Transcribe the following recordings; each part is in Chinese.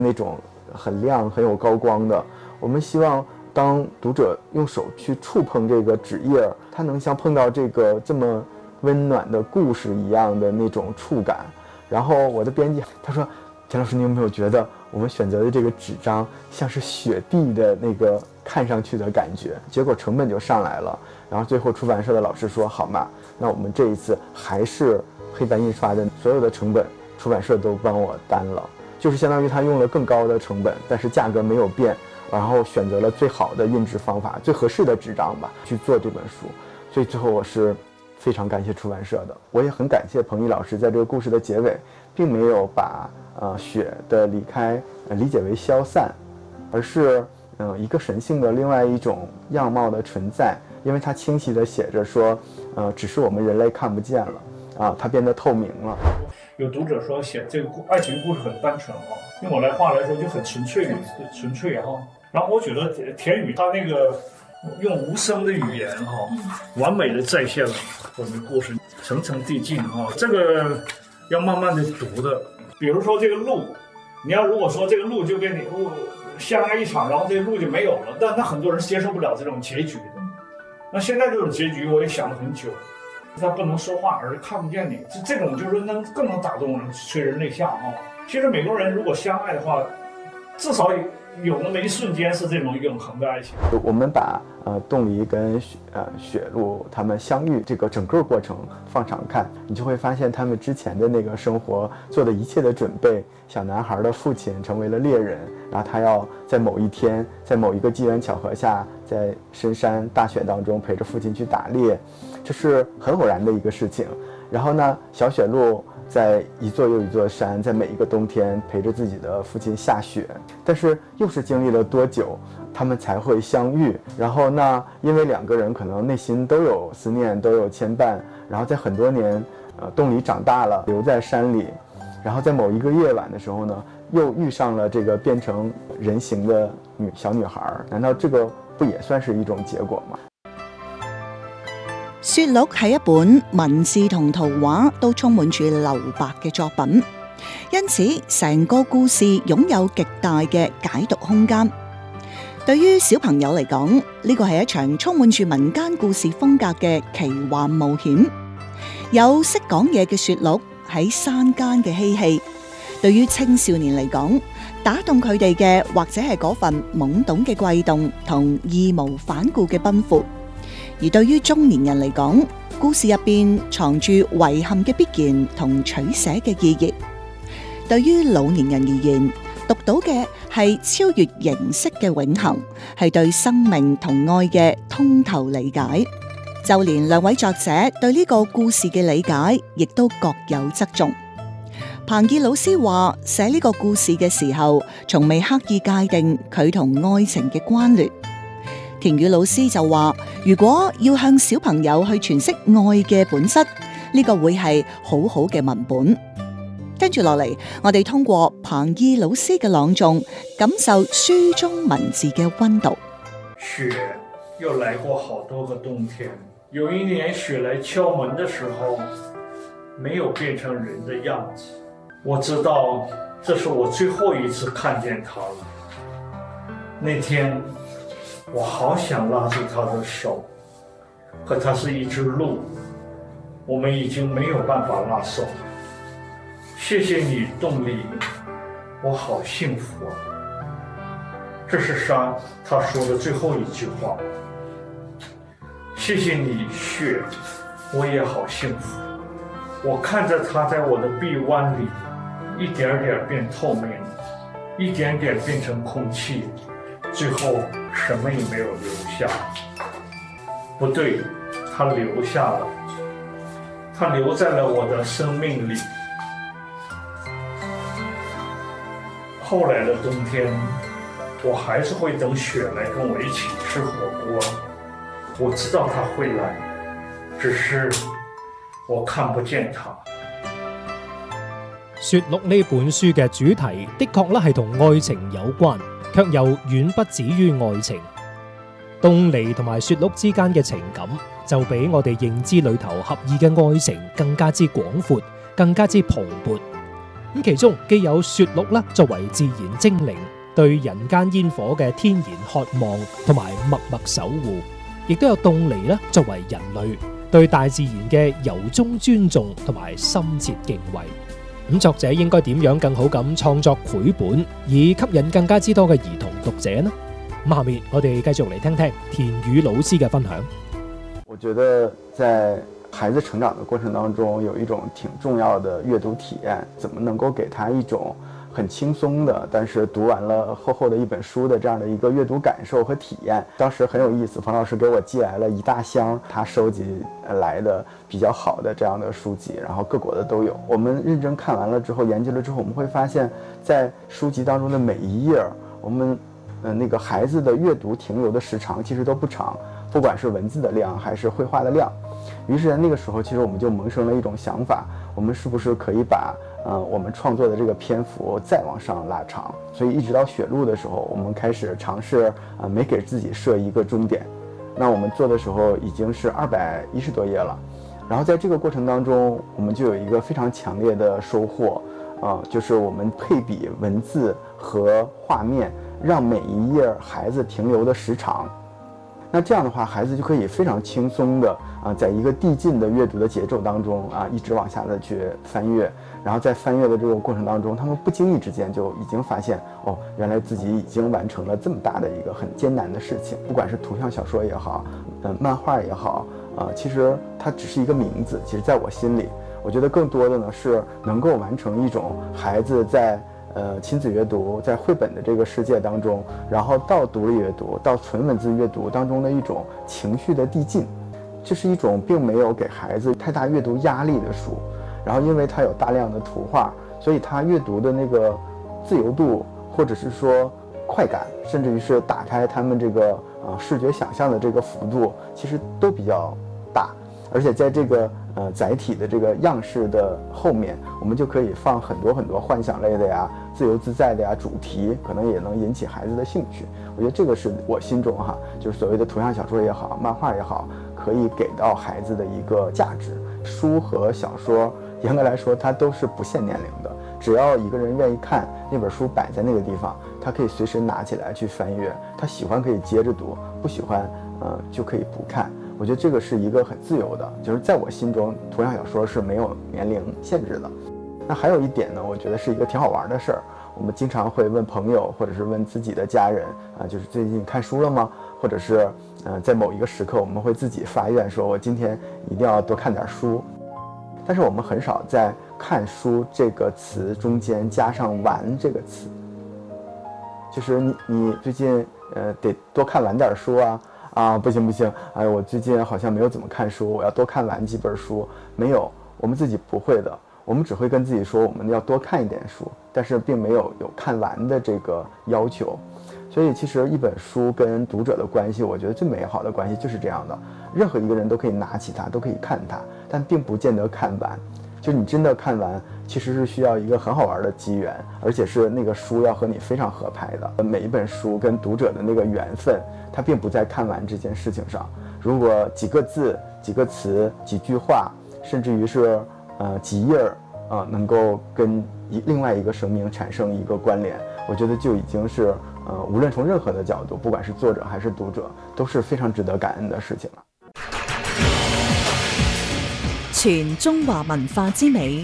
那种很亮很有高光的。我们希望当读者用手去触碰这个纸页，它能像碰到这个这么温暖的故事一样的那种触感。然后我的编辑他说，田老师，你有没有觉得我们选择的这个纸张像是雪地的那个看上去的感觉？结果成本就上来了。然后最后出版社的老师说，好嘛，那我们这一次还是黑白印刷的所有的成本出版社都帮我担了，就是相当于他用了更高的成本，但是价格没有变，然后选择了最好的印制方法，最合适的纸张吧去做这本书。所以最后我是非常感谢出版社的，我也很感谢彭毅老师在这个故事的结尾并没有把雪的离开理解为消散，而是一个神性的另外一种样貌的存在。因为它清晰地写着说只是我们人类看不见了它变得透明了。 有读者说写这个爱情故事很单纯用我话来说就很纯粹然后我觉得田雨他那个用无声的语言完美的再现了我们故事层层递进这个要慢慢的读的。比如说这个路，你要如果说这个路就跟你相爱一场，然后这个路就没有了，但很多人接受不了这种结局的。那现在这种结局我也想了很久，他不能说话，而是看不见你，这种就是更能打动人，催人泪下其实每个人如果相爱的话，至少有那么一瞬间是这种永恒的爱情。 我们把冻梨跟雪露他们相遇这个整个过程放长看，你就会发现他们之前的那个生活做的一切的准备。小男孩的父亲成为了猎人，然后他要在某一天，在某一个机缘巧合下，在深山大雪当中陪着父亲去打猎，这是很偶然的一个事情。然后呢，小雪露在一座又一座山，在每一个冬天陪着自己的父亲下雪，但是又是经历了多久他们才会相遇？然后呢，因为两个人可能内心都有思念，都有牵绊，然后在很多年冻梨长大了，留在山里，然后在某一个夜晚的时候呢，又遇上了这个变成人形的小女孩，难道这个不也算是一種結果嗎？ 雪鹿係一本文字同圖畫都充滿住留白嘅作品，因此成個故事擁有極大嘅解讀空間。對於小朋友嚟講，呢個係一場充滿住民間故事風格嘅奇幻冒險。有識講嘢嘅雪鹿喺山間嘅嬉戲，對於青少年嚟講，打動佢哋嘅或者係嗰份懵懂嘅悸動同義無反顧嘅奔赴。而對於中年人嚟講，故事入邊藏住遺憾嘅必然同取捨嘅意義。對於老年人而言，讀到嘅係超越形式嘅永恆，係對生命同愛嘅通透理解。就連兩位作者對呢個故事嘅理解，亦都各有側重。彭懿老師話：寫呢個故事嘅時候，從未刻意界定佢同愛情嘅關聯。田雨老師就話：如果要向小朋友去詮釋愛嘅本質，呢個會係好好嘅文本。跟住落嚟，我哋通過彭懿老師嘅朗誦，感受書中文字嘅溫度。 雪又來過好多個冬天，有一年雪來敲門的時候，沒有變成人的樣子。我知道這是我最後一次看見他了。那天我好想拉住他的手，可他是一隻鹿，我們已經沒有辦法拉手了。謝謝你，凍梨，我好幸福啊。這是他說的最後一句話。謝謝你，雪，我也好幸福。我看着它在我的臂彎裡一點點變透明，一點點變成空氣，最後什麼也沒有留下。不對，它留下了，它留在了我的生命裡。後來的冬天，我還是會等雪來跟我一起吃火鍋。我知道他會來，只是我看不見他。 雪鹿呢本書嘅主題的確咧係同愛情有關，卻又遠不止於愛情。凍梨同埋雪鹿之間嘅情感就比我哋認知裏頭合意嘅愛情更加之廣闊，更加之蓬勃。 咁其中既有雪鹿啦作為自然精靈，對人間煙火嘅天然渴望同埋默默守護，亦都有凍梨啦作為人類對大自然嘅由衷尊重同埋深切敬畏。咁作者應該點樣更好咁創作繪本，以吸引更加之多嘅兒童讀者呢？咁下面我哋繼續嚟聽聽田宇老師嘅分享。 我覺得在孩子成長的過程當中，有一種挺重要的閱讀體驗，怎麼能夠給他一種很輕鬆的，但是讀完了厚厚的一本書的這樣的一個閱讀感受和體驗。當時很有意思，彭老師給我寄來了一大箱他收集來的比較好的這樣的書籍，然後各國的都有。我們認真看完了之後，研究了之後，我們會發現在書籍當中的每一頁，我們那個孩子的閱讀停留的時長其實都不長，不管是文字的量還是繪畫的量。於是在那個時候，其實我們就萌生了一種想法，我們是不是可以把我們創作的這個篇幅再往上拉長？所以一直到雪鹿的時候，我們開始嘗試沒給自己設一個終點。那我們做的時候已經是210多頁了，然後在這個過程當中，我們就有一個非常強烈的收穫，就是我們配比文字和畫面，讓每一頁孩子停留的時長。那這樣的話，孩子就可以非常輕鬆的在一個遞進的閱讀的節奏當中一直往下的去翻閱，然後在翻閱的這個過程當中，他們不經意之間就已經發現，哦，原來自己已經完成了這麼大的一個很艱難的事情。不管是圖像小說也好，漫畫也好，其實它只是一個名字。其實在我心裡，我覺得更多的呢是能夠完成一種孩子在親子閱讀，在繪本的這個世界當中，然後到獨立閱讀，到純文字閱讀當中的一種情緒的遞進。這是一種並沒有給孩子太大閱讀壓力的書，然後因為它有大量的圖畫，所以它閱讀的那個自由度，或者是說快感，甚至於是打開他們這個視覺想象的這個幅度，其實都比較大。而且在這個載體的這個樣式的後面，我們就可以放很多很多幻想類的呀、自由自在的呀主題，可能也能引起孩子的興趣。我覺得這個是我心中就是所謂的圖像小說也好，漫畫也好，可以給到孩子的一個價值。書和小說嚴格來說，它都是不限年齡的，只要一個人願意看，那本書擺在那個地方，他可以隨時拿起來去翻閱，他喜歡可以接着讀，不喜歡就可以不看。我覺得這個是一個很自由的，就是在我心中，圖像小說是沒有年齡限制的。那還有一點呢，我覺得是一個挺好玩的事兒。我們經常會問朋友，或者是問自己的家人就是最近看書了嗎？或者是在某一個時刻，我們會自己發願說，我今天一定要多看點書。但是我們很少在看書這個詞中間加上玩這個詞，就是你最近得多看完點書不行，哎，我最近好像沒有怎麼看書，我要多看完幾本書。沒有，我們自己不會的，我們只會跟自己說我們要多看一點書，但是並沒有看完的這個要求。所以其實一本書跟讀者的關係，我覺得最美好的關係就是這樣的，任何一個人都可以拿起它，都可以看它，但並不見得看完。就你真的看完，其實是需要一個很好玩的機緣，而且是那個書要和你非常合拍的。每一本書跟讀者的那個緣分，它並不在看完這件事情上。如果幾個字、幾個詞、幾句話，甚至於是幾頁能夠跟另外一個生命產生一個關聯，我覺得就已經是無論從任何的角度，不管是作者還是讀者，都是非常值得感恩的事情了。 傳中華文化之美，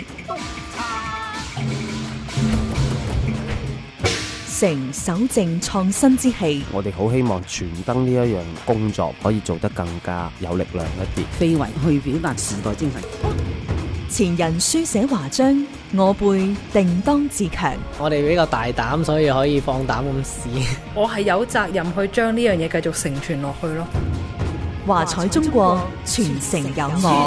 成守正創新之氣。 我哋好希望傳燈呢一樣工作可以做得更加有力量一啲， 非為去表達時代精神。 前人書寫華章，我輩定當自強。 我哋比較大膽，所以可以放膽咁試。 我係有責任去將呢樣嘢繼續承傳落去咯。 華彩中國，傳承有我。